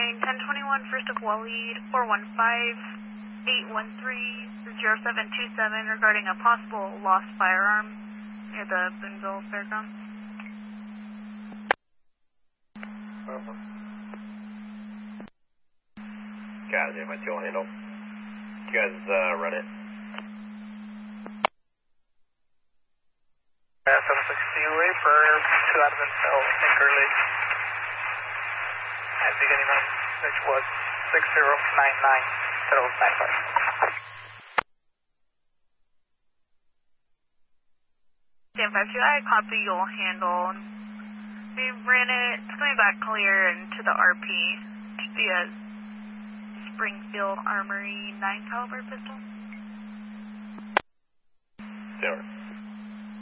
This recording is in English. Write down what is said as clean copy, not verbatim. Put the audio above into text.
Line 1021, first of Waleed, 415-813-0727 regarding a possible lost firearm near the Boonville Fairgrounds. Guys, my tail handle. You guys run it. 760, wait for 2 out of Intel, Anchorly. At beginning on which was 6099, settle 95. Stand 52, I copy, you'll handle. We ran it, it's coming back clear into the RP. Should be a Springfield Armory 9 caliber pistol. There.